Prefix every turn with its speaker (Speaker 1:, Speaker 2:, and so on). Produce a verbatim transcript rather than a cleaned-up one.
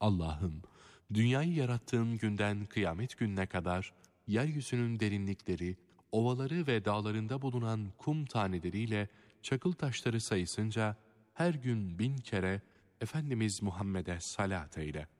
Speaker 1: Allah'ım, dünyayı yarattığın günden kıyamet gününe kadar yeryüzünün derinlikleri, ovaları ve dağlarında bulunan kum taneleriyle çakıl taşları sayısınca her gün bin kere Efendimiz Muhammed'e salat eyle.